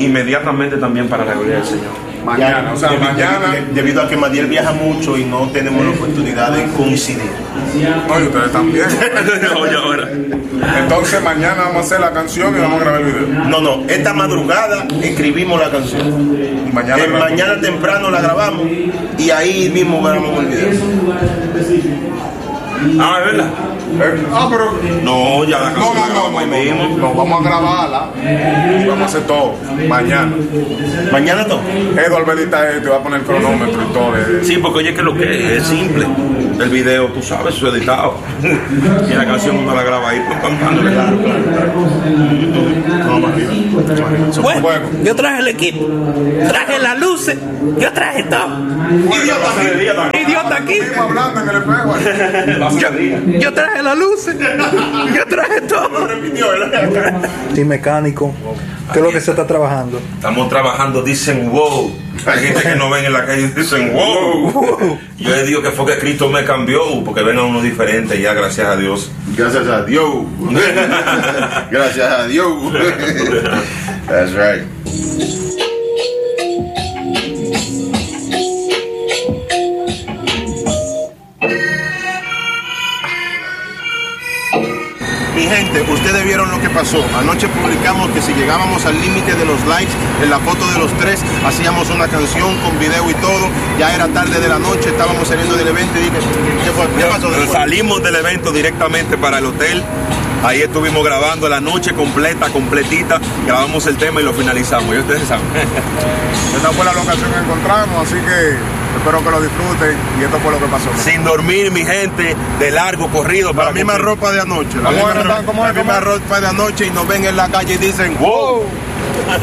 inmediatamente también para la gloria del Señor. Mañana, o sea, mañana. Debido a que Madiel viaja mucho y no tenemos la oportunidad de coincidir. Oye, ustedes también. Oye, ahora. Entonces mañana vamos a hacer la canción y vamos a grabar el video. No, esta madrugada escribimos la canción. Mañana temprano la grabamos y ahí mismo grabamos el video. Ah, es verdad. Pero No, ya la canción. no, vamos a grabarla y vamos a hacer todo mañana. Mañana todo. Eduardo edita te va a poner el cronómetro y todo. Sí, porque oye, que lo que es simple. El video, tú sabes, su editado. Y la canción uno la graba ahí, pues cantándole. Claro. Bueno, yo traje el equipo, traje las luces, yo traje todo. Idiota aquí. Estamos hablando en el espejo. Yo traje las luces, yo traje todo. Sí, mecánico. ¿Qué es lo que se está trabajando? Estamos trabajando, dicen wow. Hay gente que no ven en la calle y dicen wow. Yo les digo que fue que Cristo me cambió, porque ven a uno diferente ya, gracias a Dios. Gracias a Dios. Gracias a Dios. That's right. Mi gente, ustedes vieron lo que pasó. Anoche publicamos que si llegábamos al límite de los likes en la foto de los tres, hacíamos una canción con video y todo. Ya era tarde de la noche, estábamos saliendo del evento y dije, ¿qué pasó después? Salimos del evento directamente para el hotel. Ahí estuvimos grabando la noche completa, completita. Grabamos el tema y lo finalizamos. Y ustedes saben. Esta fue la locación que encontramos, así que espero que lo disfruten. Y esto fue lo que pasó. Sin dormir, mi gente, de largo corrido. La misma ropa de anoche. La misma ropa de anoche y nos ven en la calle y dicen, wow.